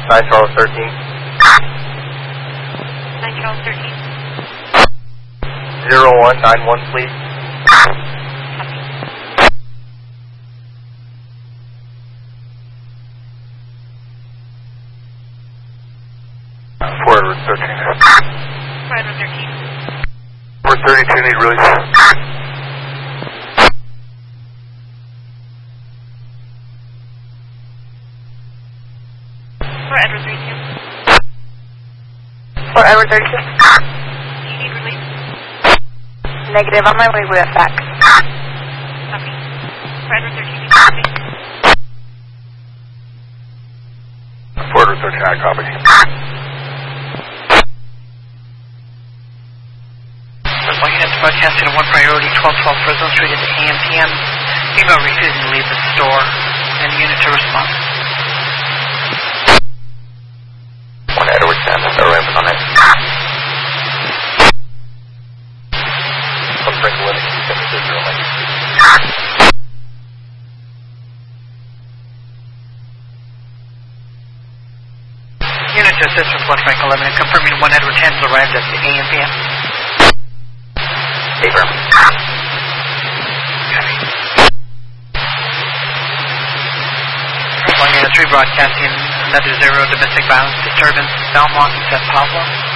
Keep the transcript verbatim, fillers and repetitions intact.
nine Charles thirteen. nine Charles thirteen. zero one nine one, please. Fort Edward thirteen. Fort Edward thirteen. Fort thirty-two, need release. Fort Edward thirty-two. Fort Edward thirty-two. Do you need release? Negative, on my way with fax. Copy. Fort Edward thirteen, need release? Fort Edward thirteen, I copy. All units broadcasting at one priority, twelve twelve Fresno Street at the A M P M. Female refusing to leave the store, and the unit to respond. one Edward ten, no ramp on it. One break eleven, seven zero one. Unit to assist with one Frank eleven and confirming one Edward ten has arrived at the A M P M. Abram. All units rebroadcasting another zero domestic violence disturbance, Belmont and San Pablo.